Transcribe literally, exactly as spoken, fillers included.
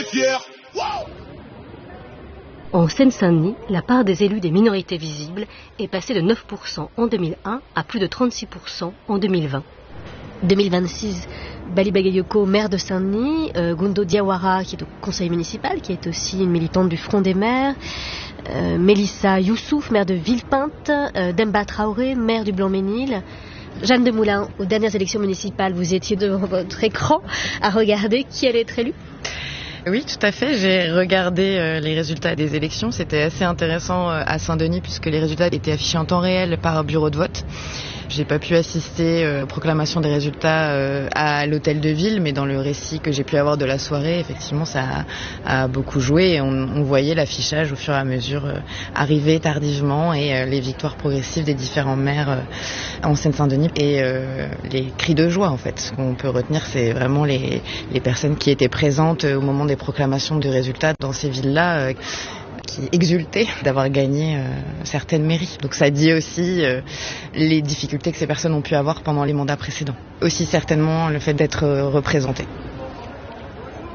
fier. Wow. En Seine-Saint-Denis, la part des élus des minorités visibles est passée de neuf pour cent en deux mille un à plus de trente-six pour cent en deux mille vingt. deux mille vingt-six, Bali Bagayoko, maire de Saint-Denis, euh, Gundo Diawara, qui est au conseil municipal, qui est aussi une militante du Front des maires, euh, Mélissa Youssouf, maire de Villepinte, euh, Demba Traoré, maire du Blanc-Ménil. Jeanne Demoulin, aux dernières élections municipales, vous étiez devant votre écran à regarder qui allait être élu. Oui, tout à fait. J'ai regardé euh, les résultats des élections. C'était assez intéressant euh, à Saint-Denis puisque les résultats étaient affichés en temps réel par bureau de vote. J'ai pas pu assister euh, aux proclamations des résultats euh, à l'hôtel de ville, mais dans le récit que j'ai pu avoir de la soirée, effectivement, ça a, a beaucoup joué. Et on, on voyait l'affichage au fur et à mesure euh, arriver tardivement et euh, les victoires progressives des différents maires euh, en Seine-Saint-Denis et euh, les cris de joie, en fait. Ce qu'on peut retenir, c'est vraiment les, les personnes qui étaient présentes au moment des proclamations du résultat dans ces villes-là. Euh, qui exultaient d'avoir gagné euh, certaines mairies. Donc ça dit aussi euh, les difficultés que ces personnes ont pu avoir pendant les mandats précédents. Aussi certainement le fait d'être euh, représentées.